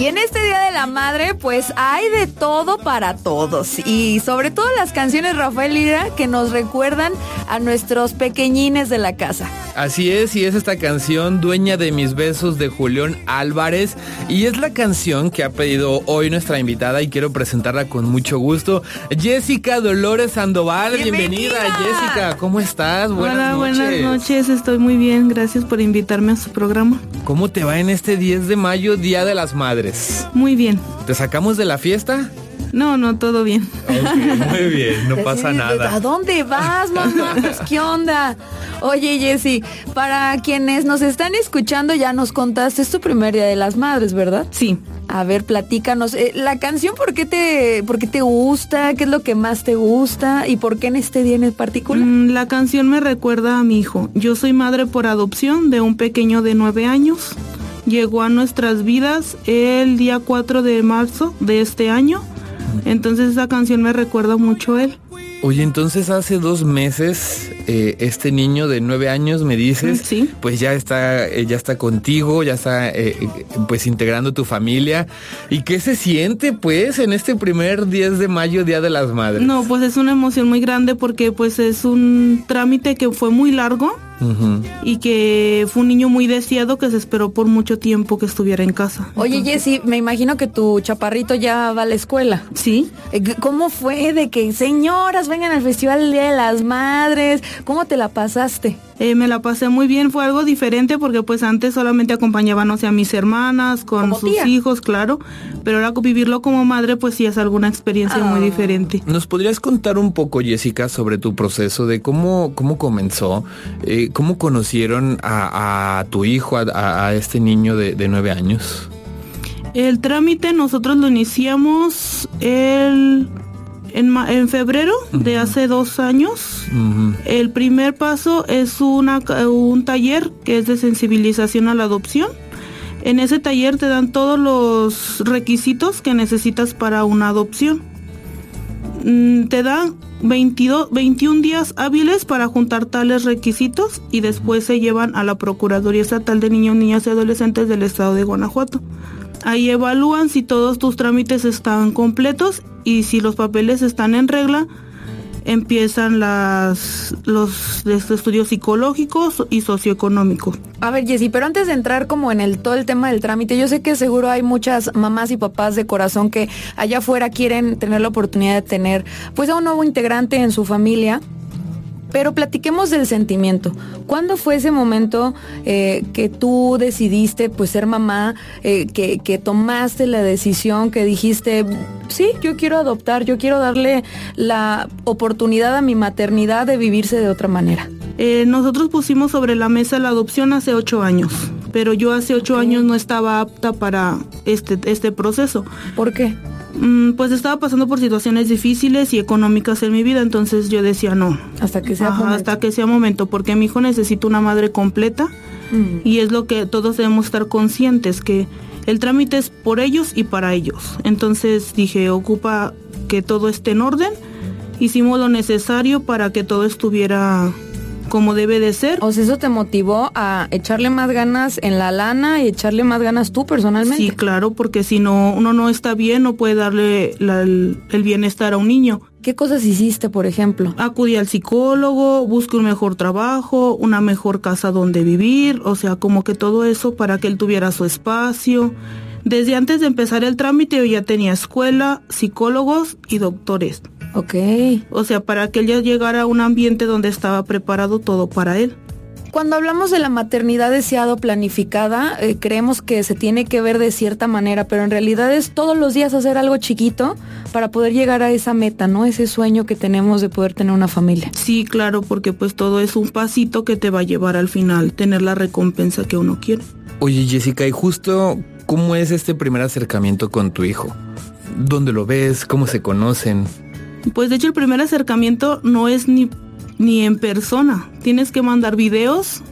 Y en este Día de la Madre, pues hay de todo para todos. Y sobre todo las canciones, Rafael Lira, que nos recuerdan a nuestros pequeñines de la casa. Así es, y es esta canción Dueña de mis besos de Julián Álvarez. Y es la canción que ha pedido hoy nuestra invitada y quiero presentarla con mucho gusto. Jessica Dolores Sandoval, bienvenida Jessica, ¿cómo estás? Hola, buenas noches, estoy muy bien, gracias por invitarme a su programa. ¿Cómo te va en este 10 de mayo, Día de las Madres? Muy bien. ¿Te sacamos de la fiesta? No, todo bien. Okay, muy bien, no pasa nada. ¿A dónde vas, mamá? Pues, ¿qué onda? Oye, Jessy, para quienes nos están escuchando, ya nos contaste, es tu primer Día de las Madres, ¿verdad? Sí. A ver, platícanos. La canción, ¿por qué te gusta? ¿Qué es lo que más te gusta? ¿Y por qué en este día en particular? La canción me recuerda a mi hijo. Yo soy madre por adopción de un pequeño de 9 años. Llegó a nuestras vidas el día 4 de marzo de este año. Entonces esa canción me recuerda mucho a él. Oye, entonces hace 2 meses este niño de 9 años, me dices, sí, pues ya está contigo, ya está pues integrando tu familia. ¿Y qué se siente pues en este primer 10 de mayo, Día de las Madres? No, pues es una emoción muy grande porque pues es un trámite que fue muy largo. Uh-huh. Y que fue un niño muy deseado que se esperó por mucho tiempo que estuviera en casa. Oye, Jessy, me imagino que tu chaparrito ya va a la escuela. Sí. ¿Cómo fue de que, señoras, vengan al Festival del Día de las Madres? ¿Cómo te la pasaste? Me la pasé muy bien, fue algo diferente porque pues antes solamente acompañaban, o sea, a mis hermanas con sus hijos, claro, pero ahora vivirlo como madre pues sí es alguna experiencia muy diferente. ¿Nos podrías contar un poco, Jessica, sobre tu proceso de cómo comenzó, cómo conocieron a tu hijo, a este niño de 9 años? El trámite nosotros lo iniciamos en febrero de hace 2 años. Uh-huh. El primer paso es un taller que es de sensibilización a la adopción. En ese taller te dan todos los requisitos que necesitas para una adopción. Te dan 21 días hábiles para juntar tales requisitos y después se llevan a la Procuraduría Estatal de Niños, Niñas y Adolescentes del Estado de Guanajuato. Ahí evalúan si todos tus trámites están completos y si los papeles están en regla, empiezan los estudios psicológicos y socioeconómicos. A ver, Jessy, pero antes de entrar como en todo el tema del trámite, yo sé que seguro hay muchas mamás y papás de corazón que allá afuera quieren tener la oportunidad de tener pues a un nuevo integrante en su familia. Pero platiquemos del sentimiento. ¿Cuándo fue ese momento que tú decidiste pues ser mamá, que tomaste la decisión, que dijiste, sí, yo quiero adoptar, yo quiero darle la oportunidad a mi maternidad de vivirse de otra manera? Nosotros pusimos sobre la mesa la adopción hace 8 años, pero yo hace 8 años no estaba apta para este proceso. ¿Por qué? Pues estaba pasando por situaciones difíciles y económicas en mi vida, entonces yo decía no. Hasta que sea momento. Hasta que sea momento, porque mi hijo necesita una madre completa y es lo que todos debemos estar conscientes, que el trámite es por ellos y para ellos. Entonces dije, ocupa que todo esté en orden, hicimos lo necesario para que todo estuviera como debe de ser. O sea, ¿eso te motivó a echarle más ganas en la lana y echarle más ganas tú personalmente? Sí, claro, porque si no, uno no está bien, no puede darle el bienestar a un niño. ¿Qué cosas hiciste, por ejemplo? Acudí al psicólogo, busqué un mejor trabajo, una mejor casa donde vivir, o sea, como que todo eso para que él tuviera su espacio. Desde antes de empezar el trámite yo ya tenía escuela, psicólogos y doctores. Ok. O sea, para que él ya llegara a un ambiente donde estaba preparado todo para él. Cuando hablamos de la maternidad deseada o planificada, creemos que se tiene que ver de cierta manera, pero en realidad es todos los días hacer algo chiquito para poder llegar a esa meta, ¿no? Ese sueño que tenemos de poder tener una familia. Sí, claro, porque pues todo es un pasito que te va a llevar al final, tener la recompensa que uno quiere. Oye, Jessica, y justo, ¿cómo es este primer acercamiento con tu hijo? ¿Dónde lo ves? ¿Cómo se conocen? Pues de hecho el primer acercamiento no es ni en persona. Tienes que mandar videos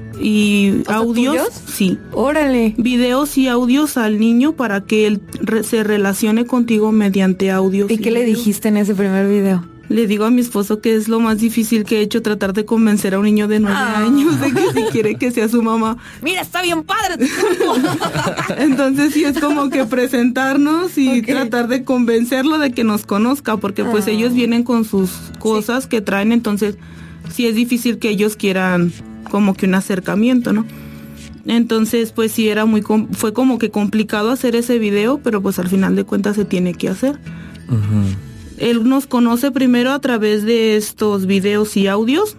y audios. ¿Tuyos? Sí. Órale. Videos y audios al niño para que él se relacione contigo mediante audios. ¿Y qué le dijiste en ese primer video? Le digo a mi esposo que es lo más difícil que he hecho, tratar de convencer a un niño de 9 años de que si quiere que sea su mamá. Mira, está bien padre. Entonces sí es como que presentarnos y tratar de convencerlo de que nos conozca, porque pues ellos vienen con sus cosas que traen, entonces sí es difícil que ellos quieran como que un acercamiento, ¿no? Entonces pues sí fue como que complicado hacer ese video, pero pues al final de cuentas se tiene que hacer. Él nos conoce primero a través de estos videos y audios.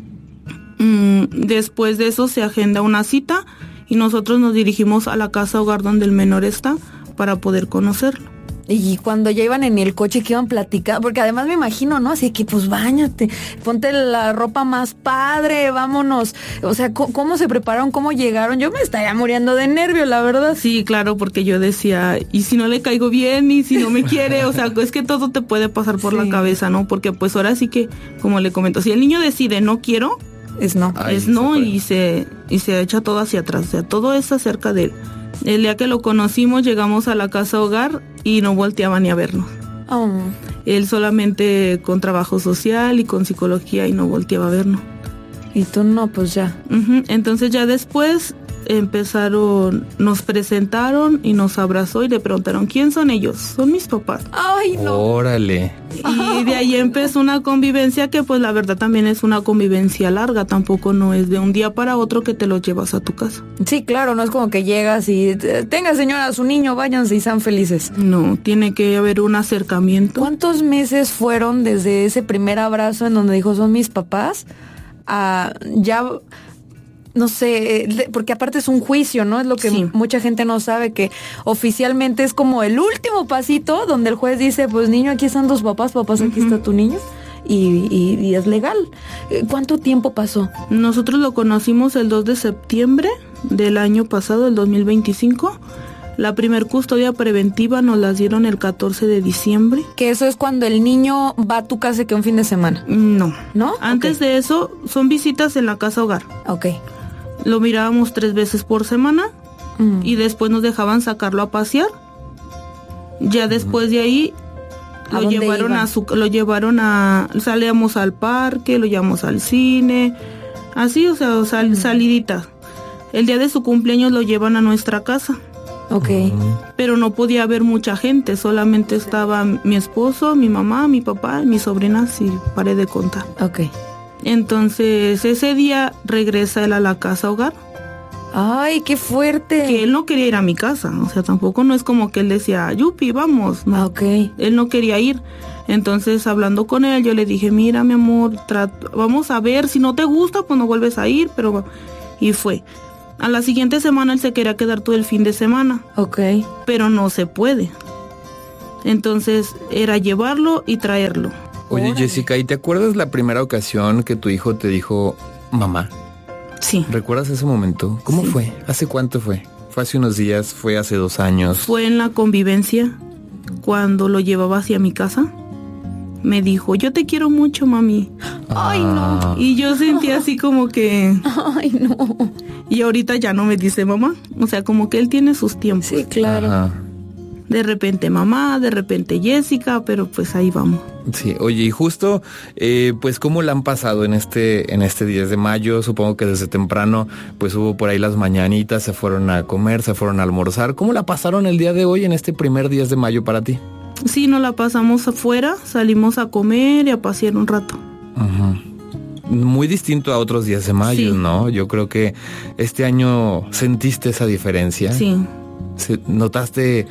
Después de eso se agenda una cita y nosotros nos dirigimos a la casa hogar donde el menor está para poder conocerlo. Y cuando ya iban en el coche, que iban platicando, porque además me imagino, ¿no? Así que pues báñate, ponte la ropa más padre, vámonos. O sea, ¿cómo se prepararon? ¿Cómo llegaron? Yo me estaría muriendo de nervio, la verdad. Sí, claro, porque yo decía, ¿y si no le caigo bien? ¿Y si no me quiere? O sea, es que todo te puede pasar por la cabeza, ¿no? Porque pues ahora sí que, como le comento, si el niño decide no quiero, es no. Es no y se echa todo hacia atrás. O sea, todo es acerca de él. El día que lo conocimos, llegamos a la casa hogar y no volteaba ni a vernos. Él solamente con trabajo social y con psicología y no volteaba a vernos. Y tú no, pues ya. Entonces ya después nos presentaron y nos abrazó y le preguntaron, ¿quién son ellos? Son mis papás. ¡Ay, no! ¡Órale! Y de ahí empezó una convivencia que pues la verdad también es una convivencia larga, tampoco no es de un día para otro que te lo llevas a tu casa. Sí, claro, no es como que llegas y tenga señora su niño, váyanse y sean felices. No, tiene que haber un acercamiento. ¿Cuántos meses fueron desde ese primer abrazo en donde dijo son mis papás a ya... No sé, porque aparte es un juicio, ¿no? Es lo que mucha gente no sabe, que oficialmente es como el último pasito donde el juez dice, pues niño, aquí están tus papás, aquí está tu niño, y es legal. ¿Cuánto tiempo pasó? Nosotros lo conocimos el 2 de septiembre del año pasado, el 2025. La primer custodia preventiva nos la dieron el 14 de diciembre. Que eso es cuando el niño va a tu casa que un fin de semana. No. ¿No? Antes de eso, son visitas en la casa hogar. Ok. Lo mirábamos 3 veces por semana y después nos dejaban sacarlo a pasear. Ya después de ahí lo llevaron salíamos al parque, lo llevamos al cine, así, o sea, salidita. El día de su cumpleaños lo llevan a nuestra casa. Ok. Pero no podía haber mucha gente, solamente estaba mi esposo, mi mamá, mi papá, mis sobrinas y paré de contar. Ok. Entonces, ese día regresa él a la casa hogar. ¡Ay, qué fuerte! Que él no quería ir a mi casa, o sea, tampoco no es como que él decía, yupi, vamos. No. Ok. Él no quería ir. Entonces, hablando con él, yo le dije, mira, mi amor, vamos a ver, si no te gusta, pues no vuelves a ir, pero... Y fue. A la siguiente semana él se quería quedar todo el fin de semana. Ok. Pero no se puede. Entonces, era llevarlo y traerlo. Oye, Órale. Jessica, ¿y te acuerdas la primera ocasión que tu hijo te dijo mamá? Sí. ¿Recuerdas ese momento? ¿Cómo fue? ¿Hace cuánto fue? ¿Fue hace unos días? ¿Fue hace 2 años? Fue en la convivencia, cuando lo llevaba hacia mi casa. Me dijo, yo te quiero mucho, mami. Ay, no. Y yo sentí así como que... Ay, no. Y ahorita ya no me dice mamá. O sea, como que él tiene sus tiempos. Sí, claro. Ajá. De repente mamá, de repente Jessica, pero pues ahí vamos. Sí, oye, y justo, pues, ¿cómo la han pasado en este 10 de mayo? Supongo que desde temprano, pues, hubo por ahí las mañanitas, se fueron a comer, se fueron a almorzar. ¿Cómo la pasaron el día de hoy en este primer 10 de mayo para ti? Sí, nos la pasamos afuera, salimos a comer y a pasear un rato. Ajá. Muy distinto a otros días de mayo, Sí. ¿no? Yo creo que este año sentiste esa diferencia. Sí. ¿Notaste,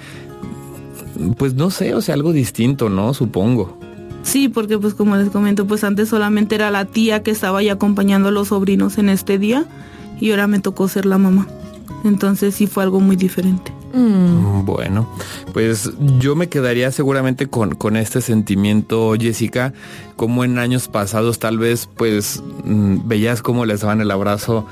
pues no sé, o sea, algo distinto, ¿no? Supongo. Sí, porque pues como les comento, pues antes solamente era la tía que estaba ahí acompañando a los sobrinos en este día y ahora me tocó ser la mamá. Entonces sí fue algo muy diferente. Bueno, pues yo me quedaría seguramente con este sentimiento, Jessica, como en años pasados tal vez pues veías cómo les daban el abrazo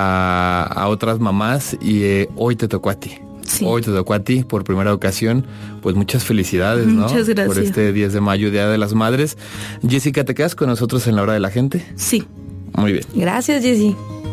a otras mamás y hoy te tocó a ti. Sí. Hoy te tocó a ti por primera ocasión. Pues muchas felicidades, ¿no? Muchas gracias. Por este 10 de mayo, Día de las Madres. Jessica, ¿te quedas con nosotros en la hora de la gente? Sí. Muy bien. Gracias, Jessy.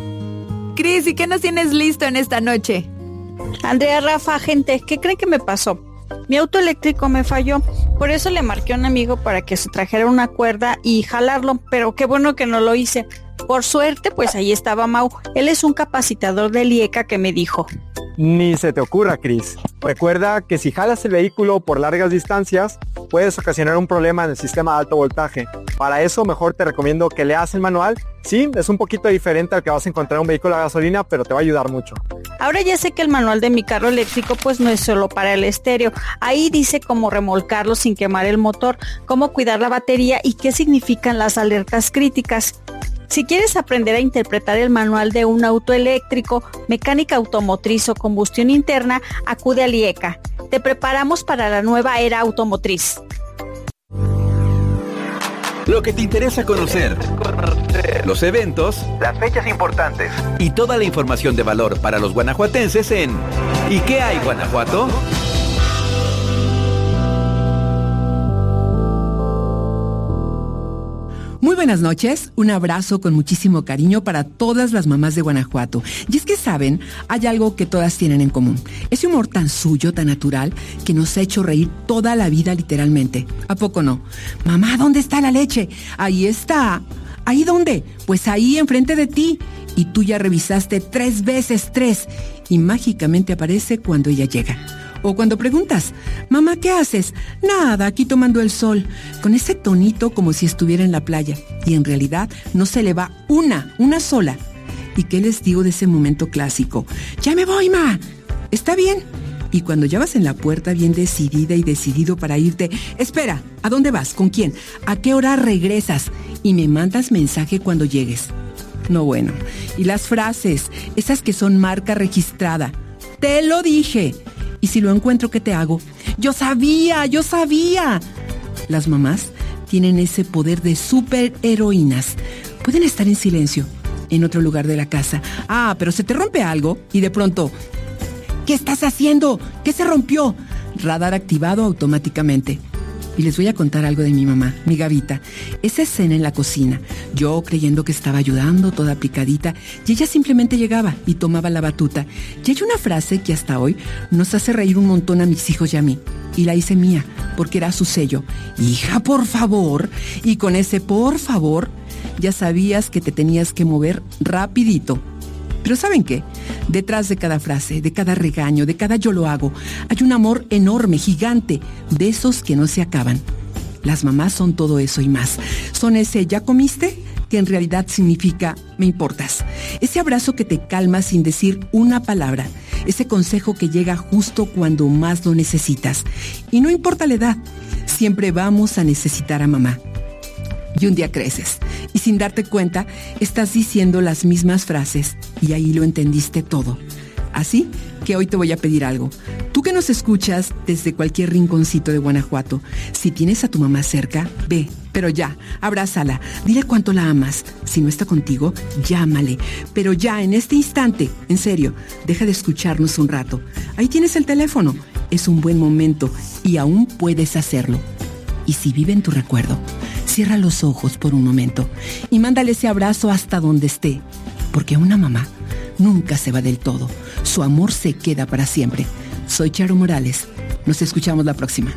Cris, ¿y qué nos tienes listo en esta noche? Andrea, Rafa, gente, ¿qué creen que me pasó? Mi auto eléctrico me falló Por eso le marqué a un amigo para que se trajera una cuerda y jalarlo, pero qué bueno que no lo hice. Por suerte, pues ahí estaba Mau. Él es un capacitador del IECA que me dijo: ni se te ocurra, Cris. Recuerda que si jalas el vehículo por largas distancias, puedes ocasionar un problema en el sistema de alto voltaje. Para eso, mejor te recomiendo que leas el manual. Sí, es un poquito diferente al que vas a encontrar en un vehículo a gasolina, pero te va a ayudar mucho. Ahora ya sé que el manual de mi carro eléctrico pues no es solo para el estéreo. Ahí dice cómo remolcarlo sin quemar el motor, cómo cuidar la batería y qué significan las alertas críticas. Si quieres aprender a interpretar el manual de un auto eléctrico, mecánica automotriz o combustión interna, acude al IECA. Te preparamos para la nueva era automotriz. Lo que te interesa conocer, los eventos, las fechas importantes y toda la información de valor para los guanajuatenses en ¿Y qué hay, Guanajuato? Muy buenas noches, un abrazo con muchísimo cariño para todas las mamás de Guanajuato. Y es que saben, hay algo que todas tienen en común. Ese humor tan suyo, tan natural, que nos ha hecho reír toda la vida literalmente. ¿A poco no? Mamá, ¿dónde está la leche? Ahí está. ¿Ahí dónde? Pues ahí enfrente de ti. Y tú ya revisaste 3 veces 3 y mágicamente aparece cuando ella llega. O cuando preguntas, mamá, ¿qué haces? Nada, aquí tomando el sol, con ese tonito como si estuviera en la playa. Y en realidad no se le va una sola. ¿Y qué les digo de ese momento clásico? ¡Ya me voy, ma! ¿Está bien? Y cuando ya vas en la puerta bien decidida y decidido para irte, espera, ¿a dónde vas? ¿Con quién? ¿A qué hora regresas? Y me mandas mensaje cuando llegues. No, bueno. Y las frases, esas que son marca registrada. ¡Te lo dije! Y si lo encuentro, ¿qué te hago? ¡Yo sabía! Las mamás tienen ese poder de superheroínas. Pueden estar en silencio, en otro lugar de la casa. Ah, pero se te rompe algo y de pronto, ¿qué estás haciendo? ¿Qué se rompió? Radar activado automáticamente. Y les voy a contar algo de mi mamá, mi Gavita. Esa escena en la cocina, yo creyendo que estaba ayudando, toda picadita, y ella simplemente llegaba y tomaba la batuta. Y hay una frase que hasta hoy nos hace reír un montón a mis hijos y a mí. Y la hice mía, porque era su sello. Hija, por favor. Y con ese por favor, ya sabías que te tenías que mover rapidito. Pero ¿saben qué? Detrás de cada frase, de cada regaño, de cada yo lo hago, hay un amor enorme, gigante, de esos que no se acaban. Las mamás son todo eso y más. Son ese ¿ya comiste? Que en realidad significa me importas. Ese abrazo que te calma sin decir una palabra. Ese consejo que llega justo cuando más lo necesitas. Y no importa la edad, siempre vamos a necesitar a mamá. Y un día creces y sin darte cuenta estás diciendo las mismas frases y ahí lo entendiste todo. Así que hoy te voy a pedir algo. Tú que nos escuchas desde cualquier rinconcito de Guanajuato, si tienes a tu mamá cerca, ve, pero ya, abrázala, dile cuánto la amas. Si no está contigo, llámale, pero ya en este instante, en serio, deja de escucharnos un rato. Ahí tienes el teléfono, es un buen momento y aún puedes hacerlo. Y si vive en tu recuerdo, cierra los ojos por un momento y mándale ese abrazo hasta donde esté, porque una mamá nunca se va del todo. Su amor se queda para siempre. Soy Charo Morales. Nos escuchamos la próxima.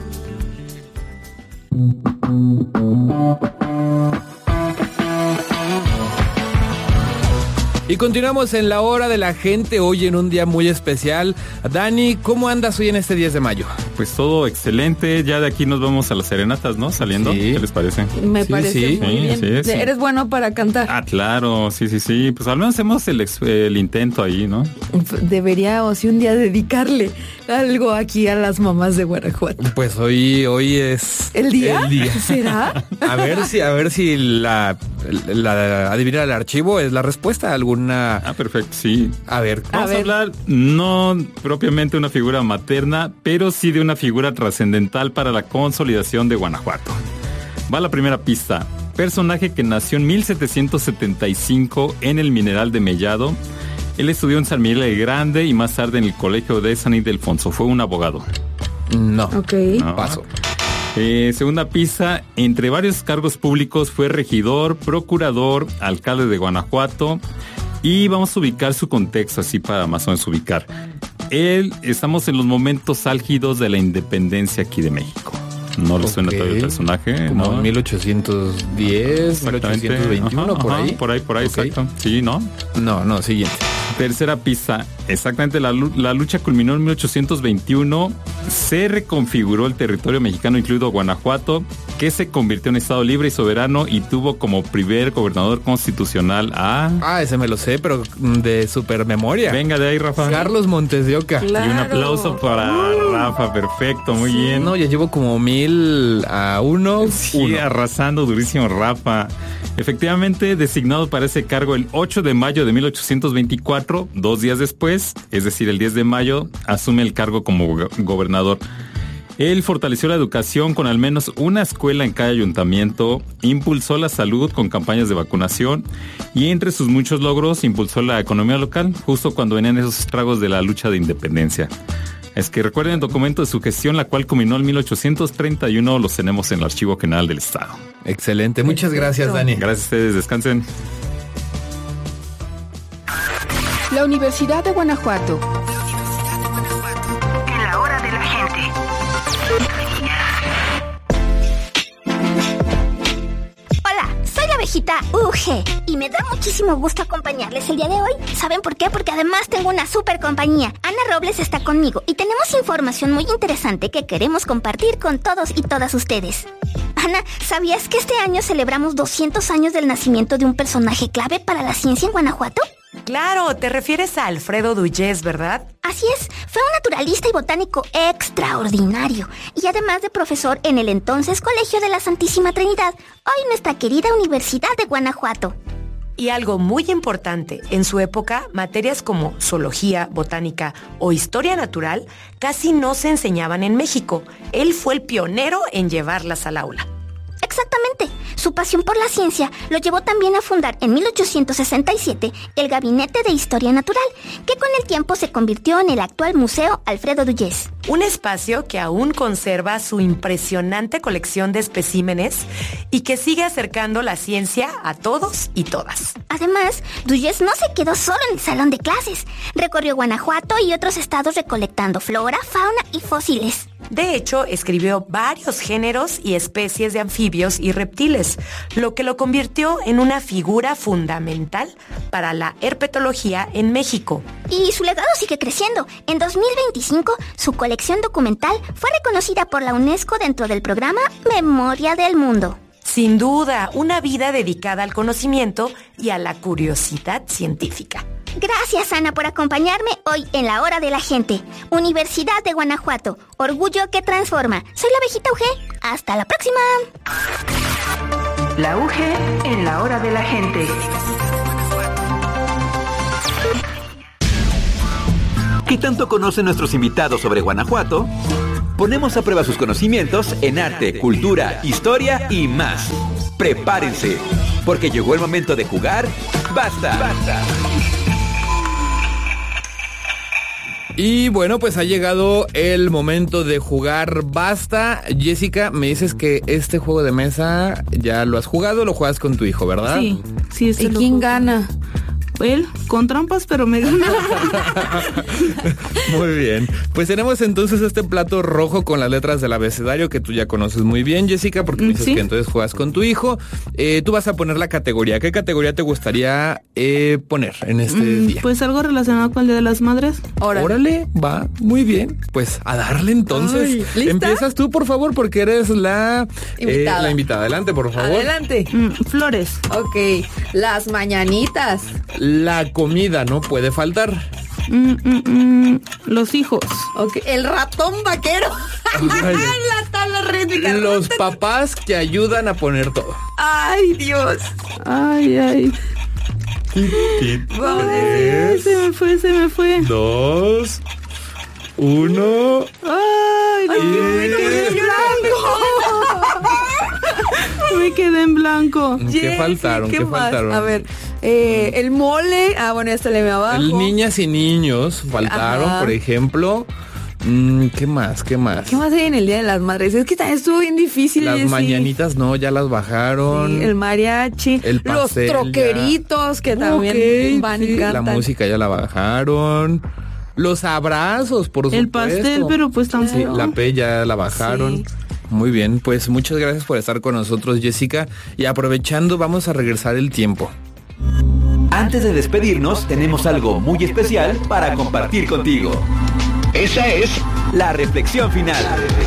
Y continuamos en la hora de la gente, hoy en un día muy especial. Dani, ¿cómo andas hoy en este 10 de mayo? Pues todo excelente, ya de aquí nos vamos a las serenatas, ¿no? Saliendo, sí. ¿Qué les parece? Me parece muy bien. Sí. Eres bueno para cantar. Ah, claro, sí, pues al menos hacemos el intento ahí, ¿no? Deberíamos un día dedicarle algo aquí a las mamás de Guanajuato. Pues hoy es... ¿El día? ¿Será? A ver si la adivinar el archivo es la respuesta a alguna... Ah, perfecto, sí. A ver. Vamos a hablar no propiamente de una figura materna, pero sí de una figura trascendental para la consolidación de Guanajuato. Va la primera pista. Personaje que nació en 1775 en el Mineral de Mellado. Él estudió en San Miguel el Grande y más tarde en el Colegio de San Ildefonso. Fue un abogado. No. Ok. No. Paso. Segunda pista, entre varios cargos públicos fue regidor, procurador, alcalde de Guanajuato, y vamos a ubicar su contexto así para más o menos ubicar. Estamos en los momentos álgidos de la independencia aquí de México. No le suena todavía el personaje. Como ¿no? 1810, 1821, Ajá, por ahí. Por ahí, exacto. Sí, ¿no? No, siguiente. Tercera pista. Exactamente, la lucha culminó en 1821. Se reconfiguró el territorio mexicano, incluido Guanajuato, que se convirtió en estado libre y soberano y tuvo como primer gobernador constitucional a... Ese me lo sé, pero de super memoria. Venga de ahí, Rafa. Carlos Montes de Oca. Claro. Y un aplauso para Rafa, perfecto, muy bien. No, ya llevo como 1000-1. Sí, arrasando durísimo Rafa. Efectivamente, designado para ese cargo el 8 de mayo de 1824, 2 días después, es decir, el 10 de mayo, asume el cargo como gobernador. Él fortaleció la educación con al menos una escuela en cada ayuntamiento, impulsó la salud con campañas de vacunación y entre sus muchos logros impulsó la economía local, justo cuando venían esos estragos de la lucha de independencia. Es que recuerden el documento de su gestión, la cual culminó en 1831, los tenemos en el Archivo General del Estado. Excelente, muchas gracias, Dani. Gracias a ustedes, descansen. La Universidad de Guanajuato. En la hora de la gente. Hola, soy la abejita UG y me da muchísimo gusto acompañarles el día de hoy. ¿Saben por qué? Porque además tengo una super compañía. Ana Robles está conmigo y tenemos información muy interesante que queremos compartir con todos y todas ustedes. Ana, ¿sabías que este año celebramos 200 años del nacimiento de un personaje clave para la ciencia en Guanajuato? Claro, te refieres a Alfredo Duyes, ¿verdad? Así es, fue un naturalista y botánico extraordinario y además de profesor en el entonces Colegio de la Santísima Trinidad, hoy nuestra querida Universidad de Guanajuato. Y algo muy importante, en su época, materias como zoología, botánica o historia natural casi no se enseñaban en México. Él fue el pionero en llevarlas al aula. Exactamente. Su pasión por la ciencia lo llevó también a fundar en 1867 el Gabinete de Historia Natural, que con el tiempo se convirtió en el actual Museo Alfredo Duyes. Un espacio que aún conserva su impresionante colección de especímenes y que sigue acercando la ciencia a todos y todas. Además, Duyes no se quedó solo en el salón de clases. Recorrió Guanajuato y otros estados recolectando flora, fauna y fósiles. De hecho, escribió varios géneros y especies de anfibios y reptiles, lo que lo convirtió en una figura fundamental para la herpetología en México. Y su legado sigue creciendo. En 2025, su colección documental fue reconocida por la UNESCO dentro del programa Memoria del Mundo. Sin duda, una vida dedicada al conocimiento y a la curiosidad científica. Gracias, Ana, por acompañarme hoy en la Hora de la Gente. Universidad de Guanajuato, orgullo que transforma. Soy la abejita UG. Hasta la próxima. La UG en la Hora de la Gente. ¿Qué tanto conocen nuestros invitados sobre Guanajuato? Ponemos a prueba sus conocimientos en arte, cultura, historia y más. Prepárense, porque llegó el momento de jugar. ¡Basta! Y bueno, pues ha llegado el momento de jugar Basta. Jessica, me dices que este juego de mesa ya lo has jugado, lo juegas con tu hijo, ¿verdad? Sí. ¿Y quién gana? Él, con trampas, pero me gana. Muy bien. Pues tenemos entonces este plato rojo con las letras del abecedario que tú ya conoces muy bien, Jessica, porque me dices que entonces juegas con tu hijo. Tú vas a poner la categoría. ¿Qué categoría te gustaría poner en este día? Pues algo relacionado con el Día de las Madres. Órale, va, muy bien. Pues a darle entonces. Ay, ¿lista? Empiezas tú, por favor, porque eres la invitada. La invitada. Adelante, por favor. Adelante. Flores. Ok, las mañanitas. La comida no puede faltar. Los hijos. Ok, el ratón vaquero. La tabla rítmica. Los papás que ayudan a poner todo. Ay, Dios. Ay. Se me fue. 2, 1. Ay, me quedé en blanco. Me quedé en blanco. ¿Qué faltaron? ¿Qué faltaron? A ver, el mole. Ah, bueno, este le me abajo. Niñas y niños faltaron, por ejemplo. ¿Qué más? ¿Qué más hay en el Día de las Madres? Es que también estuvo bien difícil. Las mañanitas no, ya las bajaron. Sí, el mariachi. El pastel, los troqueritos que también van y cantan. La música ya la bajaron. Los abrazos, por supuesto. El pastel, pero pues tampoco. Sí, la P ya la bajaron. Sí. Muy bien, pues muchas gracias por estar con nosotros, Jessica, y aprovechando vamos a regresar el tiempo. Antes de despedirnos, tenemos algo muy especial para compartir contigo. Esa es la reflexión final.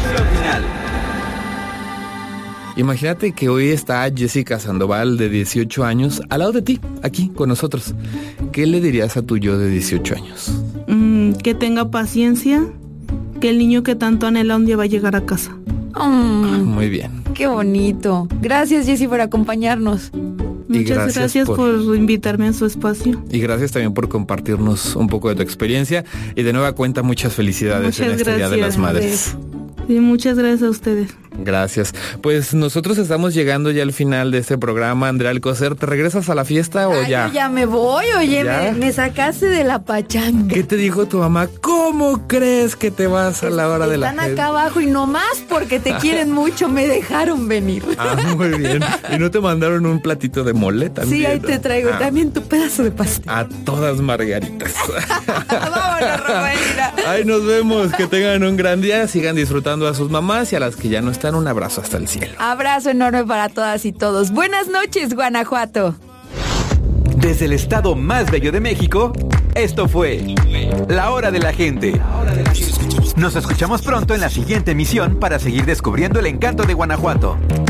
Imagínate que hoy está Jessica Sandoval, de 18 años, al lado de ti, aquí con nosotros. ¿Qué le dirías a tu yo de 18 años? Que tenga paciencia, que el niño que tanto anhela un día va a llegar a casa. Muy bien. Qué bonito. Gracias, Jessy, por acompañarnos. Muchas gracias por invitarme a su espacio. Y gracias también por compartirnos un poco de tu experiencia. Y de nueva cuenta, muchas felicidades en este Día de las Madres. Sí, muchas gracias a ustedes. Gracias. Pues nosotros estamos llegando ya al final de este programa. Andrea Alcocer, ¿te regresas a la fiesta o ya? Yo ya me voy, oye, me sacaste de la pachanga. ¿Qué te dijo tu mamá? ¿Cómo crees que te vas a la hora de la gente? Están acá abajo y nomás porque te quieren mucho me dejaron venir. Muy bien. ¿Y no te mandaron un platito de mole también? Sí, ahí te traigo también tu pedazo de pastel. A todas margaritas. Vámonos, Rogelina. Ay, nos vemos. Que tengan un gran día. Sigan disfrutando a sus mamás y a las que ya no están, un abrazo hasta el cielo. Abrazo enorme para todas y todos. Buenas noches, Guanajuato. Desde el estado más bello de México, esto fue La Hora de la Gente. Nos escuchamos pronto en la siguiente emisión para seguir descubriendo el encanto de Guanajuato.